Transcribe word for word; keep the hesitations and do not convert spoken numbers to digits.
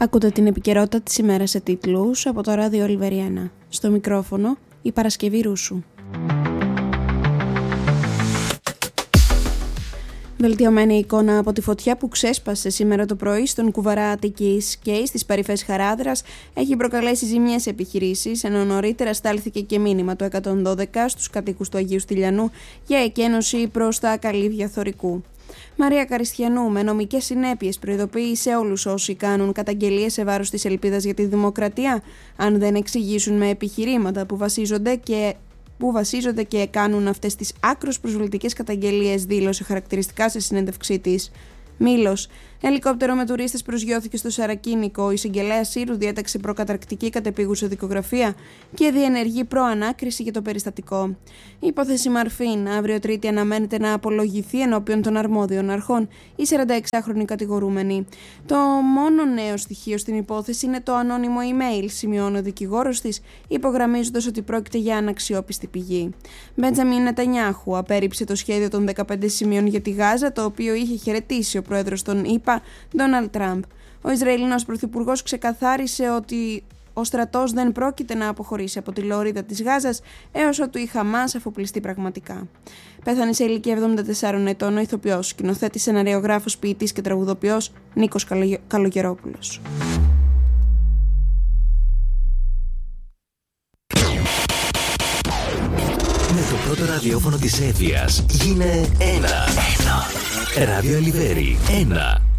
Ακούτε την επικαιρότητα της ημέρας σε τίτλους από το ράδιο Ολιβεριένα. Στο μικρόφωνο η Παρασκευή Ρούσου. Βελτιωμένη εικόνα από τη φωτιά που ξέσπασε σήμερα το πρωί στον Κουβαρά Αττικής και στις παρυφές Χαράδρας έχει προκαλέσει ζημιές επιχειρήσεις, ενώ νωρίτερα στάλθηκε και μήνυμα το εκατόν δώδεκα στους κατοίκους του Αγίου Στυλιανού για εκένωση προς τα ακαλύβια Θωρικού. Μαρία Καριστιανού, με νομικές συνέπειες, προειδοποίησε όλους όσοι κάνουν καταγγελίες σε βάρος της ελπίδας για τη δημοκρατία, αν δεν εξηγήσουν με επιχειρήματα που βασίζονται και που βασίζονται και κάνουν αυτές τις άκρως προσβλητικές καταγγελίες, δήλωσε χαρακτηριστικά σε συνέντευξή της. Μήλος. Ελικόπτερο με τουρίστες προσγειώθηκε στο Σαρακίνικο. Η εισαγγελέα Σύρου διέταξε προκαταρκτική κατεπήγουσα δικογραφία και διενεργεί προανάκριση για το περιστατικό. Η υπόθεση Μαρφίν. Αύριο Τρίτη αναμένεται να απολογηθεί ενώπιον των αρμόδιων αρχών η σαρανταεξάχρονη κατηγορούμενη. Το μόνο νέο στοιχείο στην υπόθεση είναι το ανώνυμο email, σημειώνει ο δικηγόρος της, υπογραμμίζοντας ότι πρόκειται για αναξιόπιστη πηγή. Μπέντζαμιν Νετανιάχου απέρριψε το σχέδιο των δεκαπέντε σημείων για τη Γάζα, το οποίο είχε χαιρετήσει ο πρόεδρος των ΗΠΑ, Ντόναλντ Τραμπ. Ο Ισραηλινός πρωθυπουργός ξεκαθάρισε ότι ο στρατός δεν πρόκειται να αποχωρήσει από τη λωρίδα της Γάζας έως ότου η Χαμάς αφοπλιστεί πραγματικά. Πέθανε σε ηλικία εβδομήντα τεσσάρων ετών ο ηθοποιός, σκηνοθέτης, σεναριογράφος, ποιητής και τραγουδοποιός Νίκος Καλογερόπουλος. Με το πρώτο ραδιόφωνο της Εύβοιας γίνε ένα. Ένα. Ράδιο Ολιβέρι. Ένα.